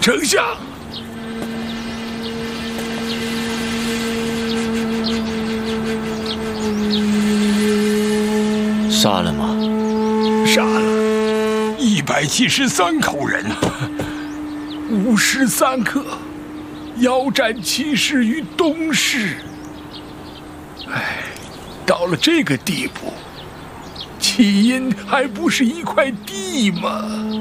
丞相。 杀了吗？ 杀了173口人，53客，腰斩骑士于东市。哎，到了这个地步，起因还不是一块地吗？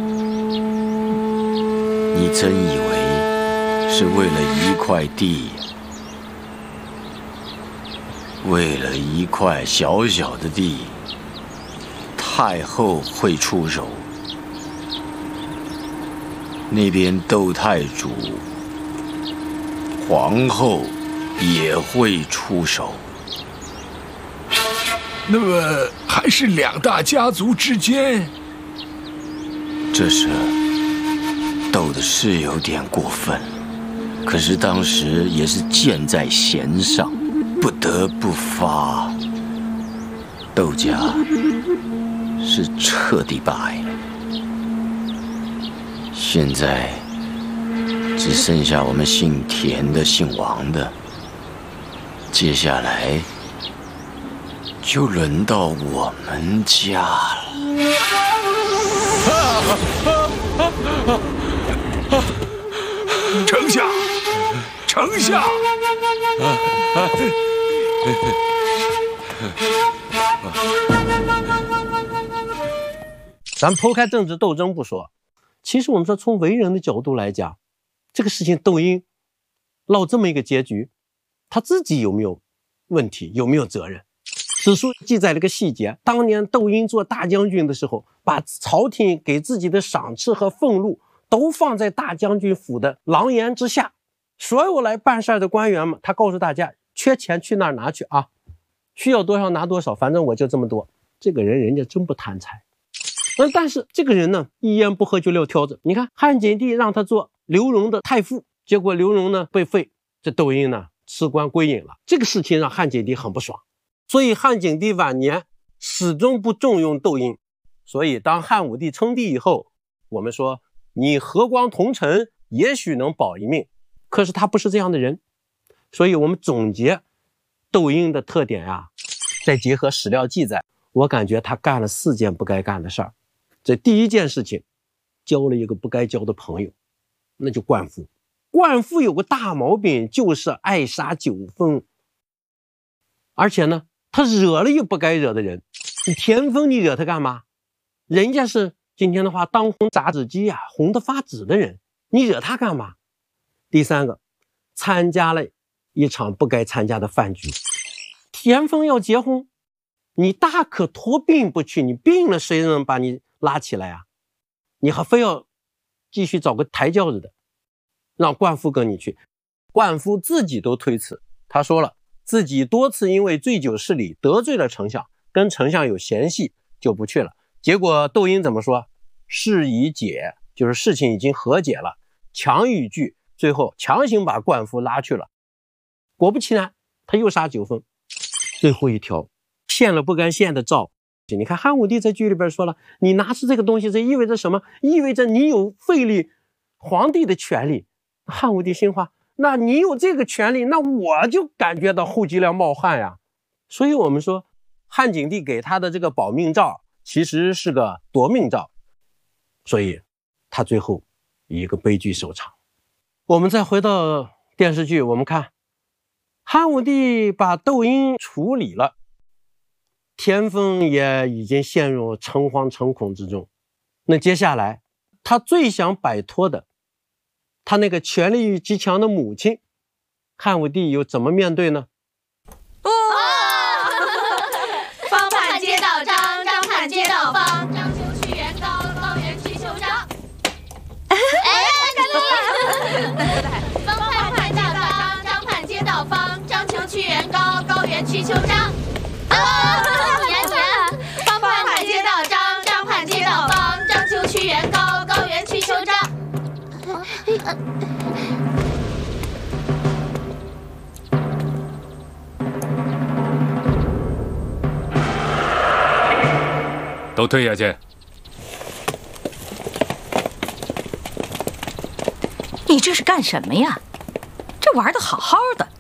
你真以为是为了一块地？为了一块小小的地，太后会出手？那边窦太主、皇后也会出手。 那么还是2大家族之间， 这事斗的是有点过分，可是当时也是箭在弦上，不得不发。窦家是彻底败了，现在只剩下我们姓田的、姓王的，接下来就轮到我们家了。 丞相，丞相！ 咱抛开政治斗争不说，其实我们说从为人的角度来讲，这个事情窦婴落这么一个结局，他自己有没有问题，有没有责任？史书记载了个细节，当年窦婴做大将军的时候，把朝廷给自己的赏赐和俸禄都放在大将军府的廊檐之下，所有来办事的官员们，他告诉大家，缺钱去那儿拿去啊，需要多少拿多少，反正我就这么多。这个人人家真不贪财。但是这个人呢，一言不合就撂挑子。你看汉景帝让他做刘荣的太傅，结果刘荣呢被废，这窦婴呢辞官归隐了。这个事情让汉景帝很不爽，所以汉景帝晚年始终不重用窦婴。所以当汉武帝称帝以后，我们说你和光同尘也许能保一命，可是他不是这样的人。所以我们总结窦婴的特点啊，再结合史料记载，我感觉他干了4件不该干的事儿。这第一件事情，交了一个不该交的朋友，那就灌夫。灌夫有个大毛病，就是爱杀酒疯，而且呢，他惹了一个不该惹的人。你田丰，你惹他干嘛？人家是今天的话当红炸子鸡啊，红得发紫的人，你惹他干嘛？第三个，参加了一场不该参加的饭局。田丰要结婚，你大可托病不去，你病了谁能把你拉起来啊？你还非要继续找个抬轿子的，让灌夫跟你去。灌夫自己都推辞，他说了自己多次因为醉酒失礼得罪了丞相，跟丞相有嫌隙，就不去了。结果窦婴怎么说？事已解，就是事情已经和解了，强与拒，最后强行把灌夫拉去了。果不其然，他又杀酒疯。最后一条，献了不该献的诏。你看汉武帝在剧里边说了，你拿出这个东西，这意味着什么？意味着你有废立皇帝的权利。汉武帝心话，那你有这个权利，那我就感觉到后脊梁冒汗呀。所以我们说汉景帝给他的这个保命诏其实是个夺命诏，所以他最后以一个悲剧收场。我们再回到电视剧，我们看汉武帝把窦婴处理了，田丰也已经陷入诚惶诚恐之中。那接下来他最想摆脱的，他那个权力欲极强的母亲，汉武帝又怎么面对呢？ 方盼接到张，张盼接到方，张丘屈原高，高原屈丘张。方盼接到张，张盼接到方，张丘屈原高，高原屈丘张。方盼接到张，张盼接到方，张丘屈原高，高原屈丘张。 都退下去。 你这是干什么呀？这玩的好好的，